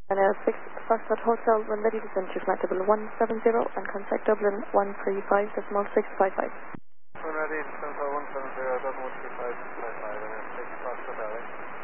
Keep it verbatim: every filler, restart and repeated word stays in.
And uh, six Foxtrot Hotel, when ready to send you flight double one seven zero and contact Dublin one three five decimal six five five. When ready to send one seven zero, Dublin one three five five five, and then six Foxtrot Alex.